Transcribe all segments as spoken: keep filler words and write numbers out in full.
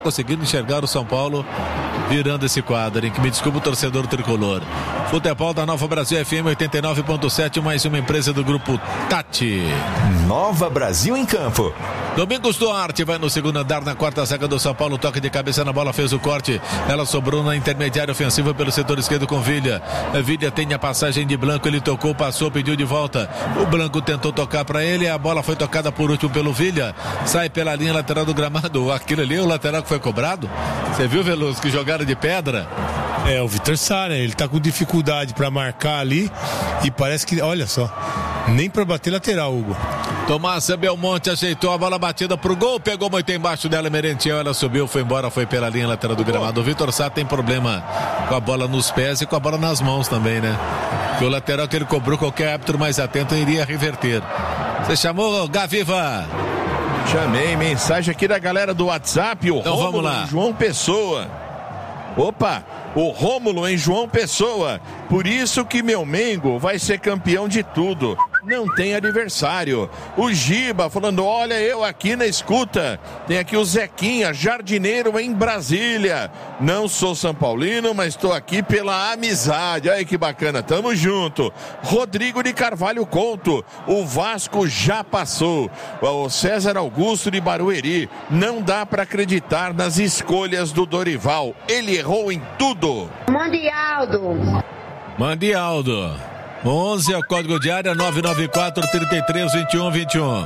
conseguindo enxergar o São Paulo virando esse quadro, em que me desculpa o torcedor tricolor. Futebol da Nova Brasil F M oitenta e nove ponto sete, mais uma empresa do grupo Tati. Nova Brasil em campo. Domingos Duarte vai no segundo andar, na quarta zaga do São Paulo, toque de cabeça na bola, fez o corte, ela sobrou na intermediária ofensiva pelo setor esquerdo com Vilha. Vilha tem a passagem de Blanco, ele tocou, passou, pediu de volta, o Blanco tentou tocar para ele, a bola foi tocada por último pelo Vilha, sai pela linha lateral do gramado. Aquilo ali é o lateral que foi cobrado? Você viu, Veloso, que jogaram de pedra? É, o Vitor Sá, né? Ele tá com dificuldade para marcar ali e parece que, olha só, nem para bater lateral, Hugo. Tomás Belmonte ajeitou a bola batida pro gol, pegou muito embaixo dela, Merentiel, ela subiu, foi embora, foi pela linha lateral do gramado. O Vitor Sá tem problema com a bola nos pés e com a bola nas mãos também, né? Que o lateral que ele cobrou, qualquer árbitro mais atento iria reverter. Você chamou, Gaviva? Chamei, mensagem aqui da galera do WhatsApp, o então, Rômulo vamos lá. João Pessoa. Opa, o Rômulo em João Pessoa. Por isso que meu Mengo vai ser campeão de tudo. Não tem adversário. O Giba falando, olha eu aqui na escuta. Tem aqui o Zequinha, jardineiro em Brasília. Não sou São Paulino, mas estou aqui pela amizade. Olha que bacana, tamo junto. Rodrigo de Carvalho Couto, o Vasco já passou. O César Augusto de Barueri, não dá para acreditar nas escolhas do Dorival. Ele errou em tudo. Mandialdo. Mandialdo. onze é o código de área, nove nove quatro, três três, dois um, dois um.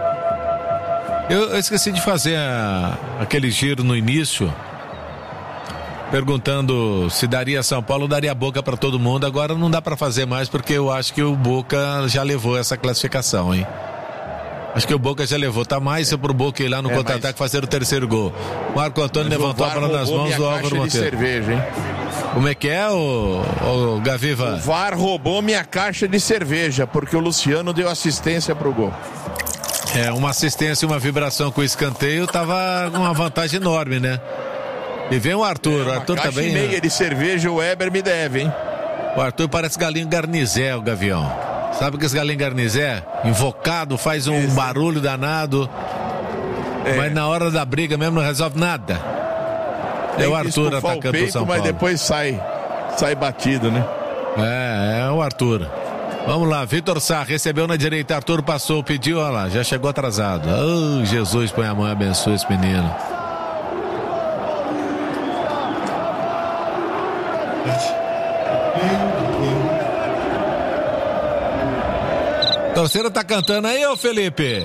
Eu, eu esqueci de fazer a, aquele giro no início, perguntando se daria São Paulo, daria Boca para todo mundo. Agora não dá para fazer mais, porque eu acho que o Boca já levou essa classificação, hein? Acho que o Boca já levou, tá mais é pro Boca ir lá no é, contra-ataque mas... fazer o terceiro gol. Marco Antônio mas levantou a bola nas mãos do Álvaro Monteiro. Cerveja, hein? Como é que é, o, o Gaviva? O V A R roubou minha caixa de cerveja, porque o Luciano deu assistência pro gol. É, uma assistência e uma vibração com o escanteio, tava com uma vantagem enorme, né? E vem o Arthur, é, o Arthur caixa também. E meia né? de cerveja o Weber me deve, hein? O Arthur parece galinho garnizé, o Gavião. Sabe que esse galinho garnizé? Invocado, faz um Esse. barulho danado. É. Mas na hora da briga mesmo não resolve nada. Tem é o Arthur atacando o, peito, o São Paulo. Mas depois sai, sai batido, né? É, é o Arthur. Vamos lá, Vitor Sá recebeu na direita, Arthur passou, pediu, olha lá, já chegou atrasado. Oh, Jesus, põe a mão e abençoa esse menino. A torcida tá cantando aí, ô Felipe?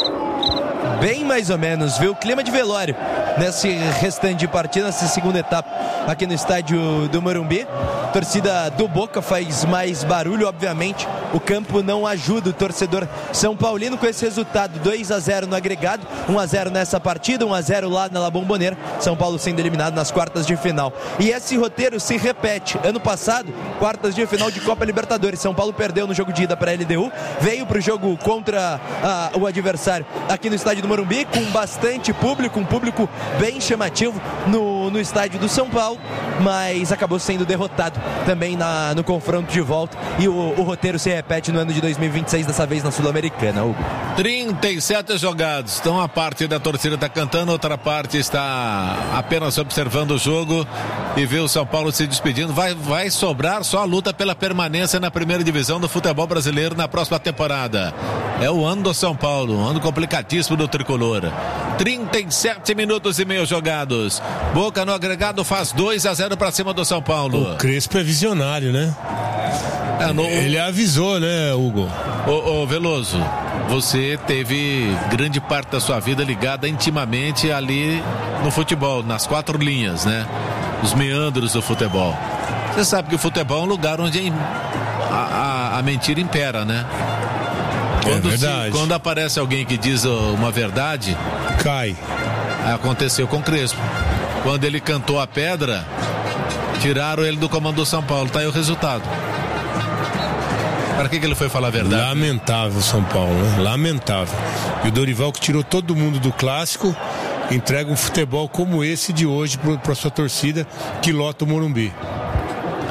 Bem mais ou menos, viu? Clima de velório nesse restante de partida, nessa segunda etapa aqui no estádio do Morumbi. Torcida do Boca faz mais barulho, obviamente. O campo não ajuda o torcedor São Paulino com esse resultado, dois a zero no agregado, um a zero nessa partida, um a zero lá na La Bombonera. São Paulo sendo eliminado nas quartas de final. E esse roteiro se repete. Ano passado, quartas de final de Copa Libertadores. São Paulo perdeu no jogo de ida para a L D U, veio para o jogo contra a, o adversário aqui no estádio do Morumbi, com bastante público, um público bem chamativo no, no estádio do São Paulo, mas acabou sendo derrotado também na, no confronto de volta. E o, o roteiro se repete no ano de dois mil e vinte e seis, dessa vez na Sul-Americana, Hugo. trinta e sete jogados. Então a parte da torcida está cantando, outra parte está apenas observando o jogo e vê o São Paulo se despedindo. Vai, vai sobrar só a luta pela permanência na primeira divisão do futebol brasileiro na próxima temporada. É o ano do São Paulo, um ano complicadíssimo do tricolor. trinta e sete minutos e meio jogados. Boca no agregado faz dois a zero para cima do São Paulo. O Crespo é visionário, né? É, no... Ele avisou, né, Hugo? Ô, ô, Veloso, você teve grande parte da sua vida ligada intimamente ali no futebol, nas quatro linhas, né? Os meandros do futebol. Você sabe que o futebol é um lugar onde a, a, a mentira impera, né? Quando, é verdade. Se, quando aparece alguém que diz uma verdade, cai. Aconteceu com Crespo. Quando ele cantou a pedra, tiraram ele do comando do São Paulo. Tá aí o resultado. Para que, que ele foi falar a verdade? Lamentável São Paulo, né? Lamentável. E o Dorival, que tirou todo mundo do clássico, entrega um futebol como esse de hoje para sua torcida que lota o Morumbi.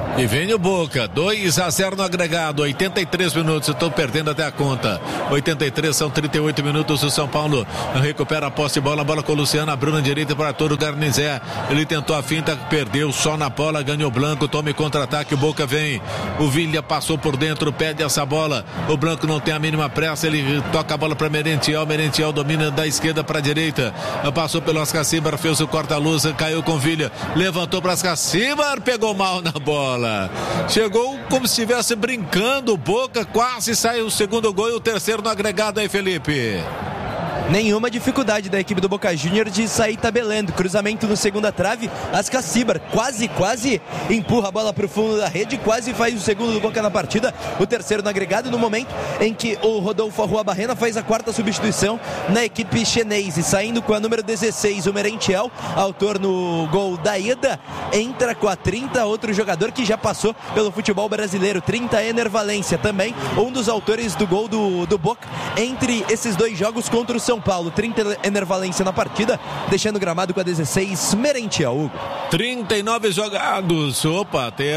E vem o Boca, dois a zero no agregado, oitenta e três minutos, estou perdendo até a conta. oitenta e três, são trinta e oito minutos. O São Paulo recupera a posse de bola, a bola com o Luciano, abriu na direita para Arthur Garnizé. Ele tentou a finta, perdeu só na bola, ganhou o Blanco, tome contra-ataque, o Boca vem. O Villa passou por dentro, pede essa bola. O Blanco não tem a mínima pressa, ele toca a bola para Merentiel. Merentiel domina da esquerda para a direita. Passou pelo Oscar Cibar, fez o corta-luz, caiu com o Villa, levantou para Oscar Cibar, pegou mal na bola. Chegou como se estivesse brincando. Boca quase saiu o segundo gol e o terceiro no agregado aí, Felipe. Nenhuma dificuldade da equipe do Boca Juniors de sair tabelando. Cruzamento no segunda trave. Oscar Cibar quase, quase empurra a bola para o fundo da rede. Quase faz o segundo do Boca na partida. O terceiro no agregado, no momento em que o Rodolfo Arruabarrena faz a quarta substituição na equipe chinesa. Saindo com a número dezesseis, o Merentiel, autor no gol da ida. Entra com a trinta, outro jogador que já passou pelo futebol brasileiro. trinta, Ener Valência, também um dos autores do gol do, do Boca entre esses dois jogos contra o São Paulo. trinta, Ener Valência na partida, deixando o gramado com a dezesseis, Merentiel, Hugo. trinta e nove jogados. Opa, até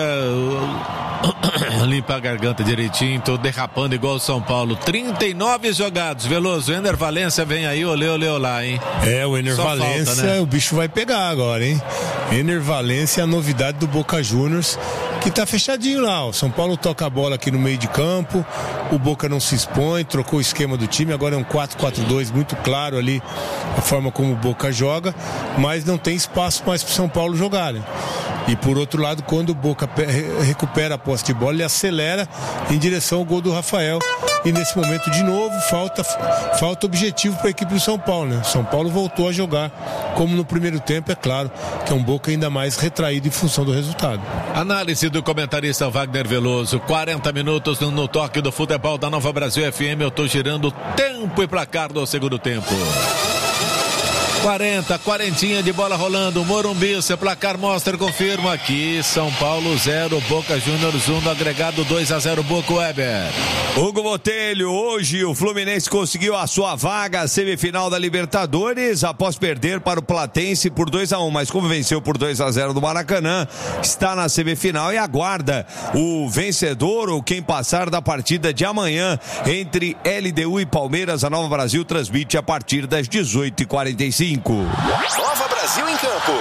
uh, limpa a garganta direitinho, tô derrapando igual o São Paulo. trinta e nove jogados. Veloso, Ener Valência vem aí, olê, olê, olá, hein? É, o Ener Só Valência, falta, né? O bicho vai pegar agora, hein? Ener Valência é a novidade do Boca Juniors, que tá fechadinho lá. O São Paulo toca a bola aqui no meio de campo, o Boca não se expõe, trocou o esquema do time, agora é um quatro quatro dois, muito claro ali a forma como o Boca joga, mas não tem espaço mais pro São Paulo jogar, né? E por outro lado, quando o Boca recupera a posse de bola, ele acelera em direção ao gol do Rafael. E nesse momento, de novo, falta, falta objetivo para a equipe do São Paulo, né? São Paulo voltou a jogar como no primeiro tempo, é claro, que é um Boca ainda mais retraído em função do resultado. Análise do comentarista Wagner Veloso. quarenta minutos no, no toque do futebol da Nova Brasil F M. Eu tô girando tempo e placar do segundo tempo. quarenta, quarentinha de bola rolando, Morumbi, seu placar mostra, confirma aqui, São Paulo zero, Boca Juniors um, no agregado dois a zero, Boca. Weber. Hugo Botelho, hoje o Fluminense conseguiu a sua vaga semifinal da Libertadores após perder para o Platense por dois a um, mas como venceu por dois a zero do Maracanã, está na semifinal e aguarda o vencedor ou quem passar da partida de amanhã entre L D U e Palmeiras. A Nova Brasil transmite a partir das dezoito e quarenta e cinco. Nova Brasil em campo.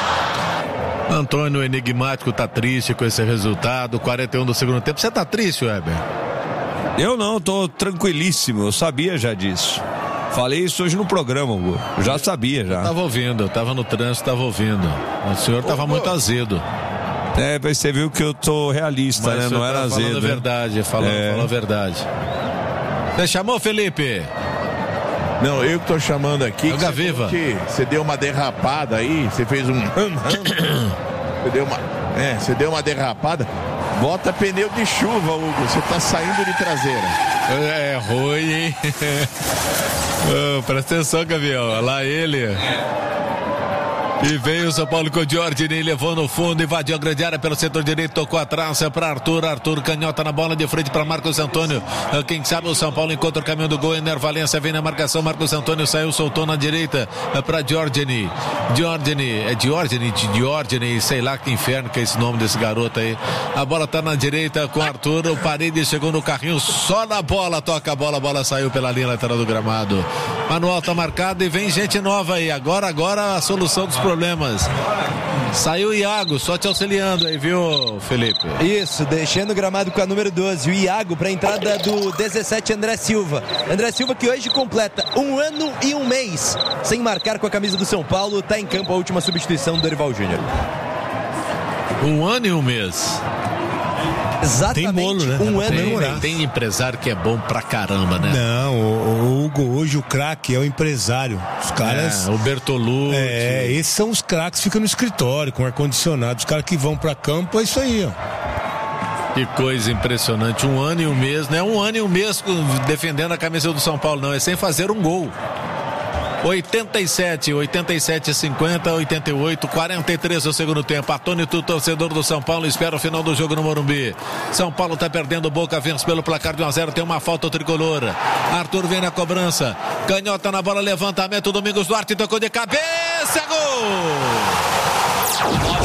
Antônio enigmático tá triste com esse resultado, quarenta e um do segundo tempo. Você tá triste, Weber? Eu não, tô tranquilíssimo, eu sabia já disso. Falei isso hoje no programa, Hugo. Eu já sabia já. Eu tava ouvindo, eu tava no trânsito, tava ouvindo. O senhor tava muito azedo. É, você viu que eu tô realista, Mas né? Não era azedo. Falando a verdade, falando, é. falando a verdade. Você chamou, Felipe? Não, eu que tô chamando aqui. Joga viva. Você deu uma derrapada aí, você fez um. Você deu uma. É, você deu uma derrapada. Bota pneu de chuva, Hugo. Você tá saindo de traseira. É ruim, hein? Oh, presta atenção, Gavião. Olha lá ele. E veio o São Paulo com o Giorgini, levou no fundo, invadiu a grande área pelo setor direito, tocou atrás para Arthur, Arthur canhota na bola de frente para Marcos Antônio. Quem sabe o São Paulo encontra o caminho do gol, Ener Valência vem na marcação, Marcos Antônio saiu, soltou na direita para Giorgini. Giorgini, é Giorgini, Giorgini, sei lá que inferno que é esse nome desse garoto aí. A bola tá na direita com Arthur, o Paredes chegou no carrinho, só na bola, toca a bola, a bola saiu pela linha lateral do gramado. Manuel tá marcado e vem gente nova aí, agora, agora a solução dos problemas. Problemas. Saiu o Iago, só te auxiliando aí, viu, Felipe? Isso, deixando o gramado com a número doze, o Iago para a entrada do dezessete, André Silva. André Silva que hoje completa um ano e um mês sem marcar com a camisa do São Paulo, está em campo a última substituição do Dorival Júnior. Um ano e um mês. Exatamente, tem bolo, né? um ano e um Tem, tem empresário que é bom pra caramba, né? Não, o, o Hugo, hoje o craque é o empresário. Os caras. É, o Bertolucci. É, esses são os craques que ficam no escritório, com ar-condicionado. Os caras que vão pra campo, é isso aí, ó. Que coisa impressionante. Um ano e um mês, não é um ano e um mês defendendo a camisa do São Paulo, não. É sem fazer um gol. oitenta e sete, oitenta e sete, cinquenta, oitenta e oito, quarenta e três no segundo tempo. Atônito, torcedor do São Paulo, espera o final do jogo no Morumbi. São Paulo tá perdendo, Boca vence pelo placar de um a zero, tem uma falta tricolor. Arthur vem na cobrança, canhota na bola, levantamento, Domingos Duarte tocou de cabeça, gol!